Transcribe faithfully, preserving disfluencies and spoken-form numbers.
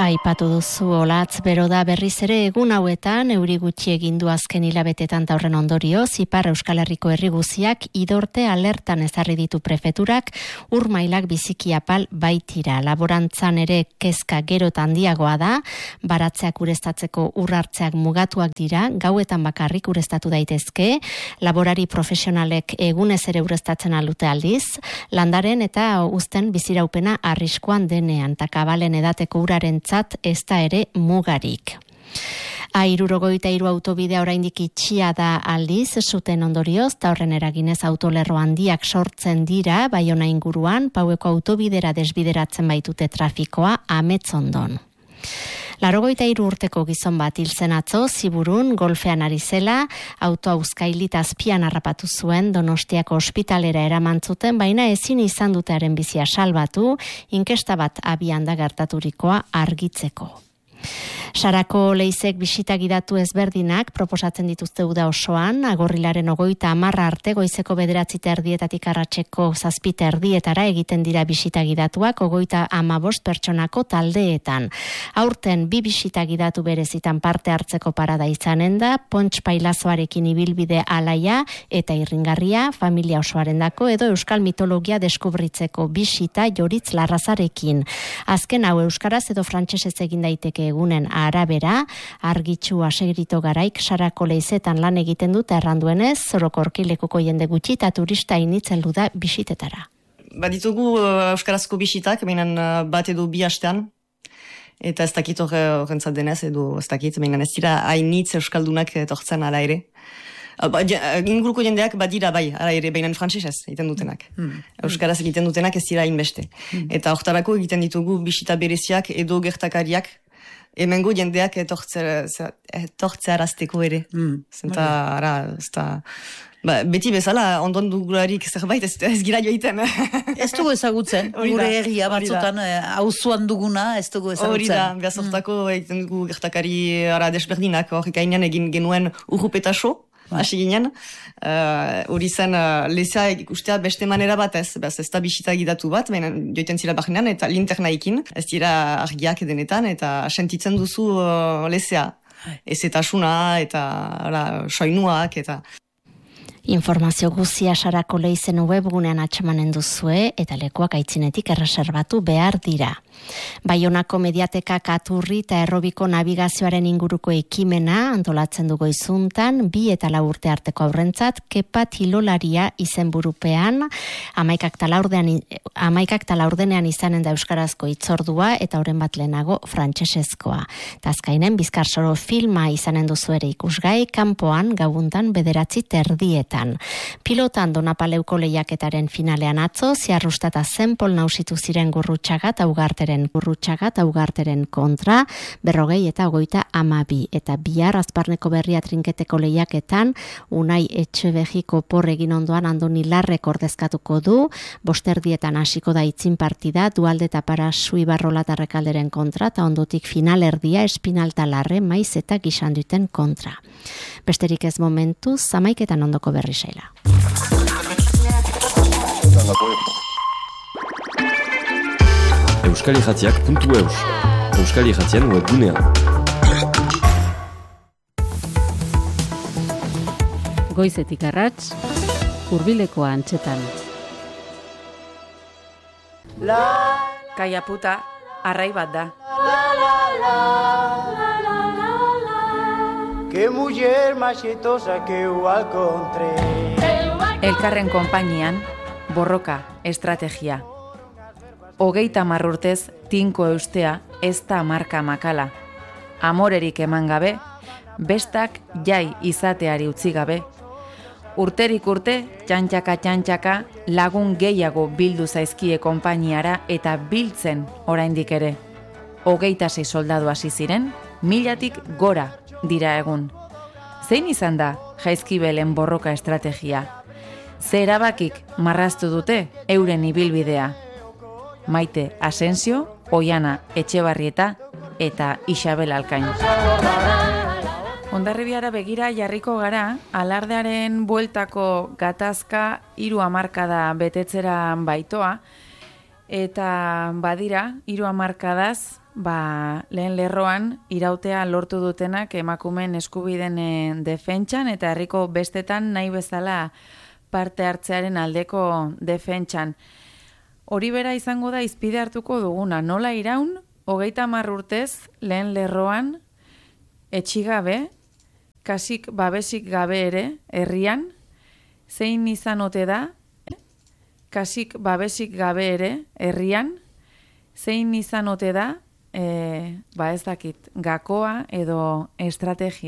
Aipatu duzu olatz bero da berriz ere egun hauetan euri gutxi egin du azken hilabetetan ta horren ondorioz Ipar Euskal Herriko herri guziak idorte alertan ezarri ditu prefeturak ur mailak biziki apal baitira. Laborantzan ere kezka gero eta handiagoa da, baratzeak ureztatzeko ur hartzeak mugatuak dira, gauetan bakarrik ureztatu daitezke, laborari profesionalek egunez ere ureztatzen alute aldiz, landaren eta uzten biziraupena arriskuan denean, ta kabalen edateko uraren zat ez da ere mugarik. Hirurogeita hiru autobidea oraindik itxia da aldiz, zuten ondorioz, ta horren eraginez autolerro handiak sortzen dira, Baiona inguruan, Paueko autobidera desbideratzen baitute trafikoa Ametsondon. Laurogeita hiru urteko gizon bat hil zen atzo, Ziburun, golfean ari zela, autoa uzkailita azpian harrapatu zuen, Donostiako ospitalera eraman zuten, baina ezin izan dutearen bizia salbatu, inkesta bat abian da gertaturikoa argitzeko. Sarako leizek bisita gidatu ezberdinak proposatzen dituzte uda osoan, agorrilaren ogoita amarra arte goizeko bederatzita erdietatik arratseko zazpita erdietara egiten dira bisita gidatuak ogoita amabost pertsonako taldeetan. Aurten bi bisita gidatu berezitan parte hartzeko parada izanen da, Pontx Pailazoarekin ibilbide alaia eta irringarria, familia osoarendako edo euskal mitologia deskubritzeko bisita Joritz Larrazarekin. Azken hau euskaraz edo frantsesez egin daiteke egunen arabera, Argitxu Asegrito Garaik Sarako leizetan lan egiten dut erranduenez, orokorki lekuko jende gutxi eta turista initzen da bisitetara. Baditugu uh, euskarazko bisitak, baina uh, bat edo bi hastean, eta ez dakit horrentzat denez, edo ez dakit, baina ez dira hainitz euskaldunak etortzen ala ere. Uh, ba, inguruko jendeak badira bai, ala ere, baina frantsesez egiten dutenak. Hmm. Euskaraz egiten dutenak ez dira hainbeste. Hmm. Eta hortarako egiten ditugu bisita bereziak edo gertakariak, hemengo jendeak etortzearazteko ere. Mm. Zenta, ara, zta, ba, beti bezala, ondon dugularik zerbait ez, ez gira joiten. Ez dugu ezagutzen, gure herria batzotan, auzoan duguna, ez dugu ezagutzen. Hori da, behazortako mm. egiten dugu gertakari ara desberdinak, hori gainean egin genuen urrupetaso, hasi ginen, hori uh, zen uh, lezea ikustea beste manera batez, behaz ez da bisita gidatu bat, baina joiten zira baginan eta linternaikin, ez dira argiak denetan, eta sentitzen duzu uh, lezea, ezetasuna eta ara, soinuak eta... Informazio guzia Sarako leizen webgunean atxamanen duzue eta lekuak aitzinetik erreserbatu behar dira. Baionako mediateka Katurri eta Errobiko navigazioaren inguruko ekimena antolatzen dugu izuntan, bi eta lau urte arteko aurrentzat, Kepa Tilolaria izenburupean, amaikak talaurdenean izanen da euskarazko hitzordua eta horren bat lehenago frantsesezkoa. Tazkainen Bizkarsoro filma izanen duzu ere ikusgai, kanpoan gauuntan bederatzi terdietan. Pilotan Donapaleuko lehiaketaren finalean atzo, Ziarrustata Zenpol nausitu ziren Gurrutxaga eta Ugarteren Gurrutxaga eta Ugarteren kontra, berrogei eta ogoita amabi. Eta bihar Azparneko Berria trinketeko lehiaketan, Unai Etxebejiko porregin ondoan Andoni Larrek ordezkatuko du, bosterdietan hasiko da itzin partida, Dualde eta Parasu Ibarrola eta Rekalderen kontra, eta ondotik finalerdia Espinalta Larre Maiz eta Gixanduten kontra. Besterik ez momentu, zamaiketan ondoko berri saila. Euskalirratiak puntu eus. Euskalirratian webgunean. Goizetik arrats, hurbileko antxetan. Kaia puta, arrai bat da. Que mujer más chistosa que eu encontré. Elkarren konpainian, borroka, estrategia. Hogeita hamar urtez, tinko eustea ez da marka makala. Amorerik eman gabe, bestak jai izateari utzi gabe. Urterik urte, txantxaka txantxaka, lagun gehiago bildu zaizkie konpainiara eta biltzen oraindik ere. Hogeita sei soldadu hasi ziren, milatik gora dira egun. Zein izan da Jaizkibelen borroka estrategia? Ze erabakik marraztu dute euren ibilbidea? Maite Asensio, Oiana Etxebarrieta eta Isabel Alkain. Hondarribiara begira jarriko gara, alardearen bueltako gatazka hiru hamarkada betetzera baitoa, eta badira, hiru hamarkadaz ba, lehen lerroan irautea lortu dutenak emakumeen eskubiden e, defentsan eta herriko bestetan nahi bezala parte hartzearen aldeko defentsan. Hori bera izango da izpide hartuko duguna. Nola iraun, hogeita hamar urtez lehen lerroan etxigabe, kasik babesik gabe ere herrian, zein izan ote da, kasik babesik gabe ere herrian, zein izan ote da, e, ba ez dakit, gakoa edo estrategia.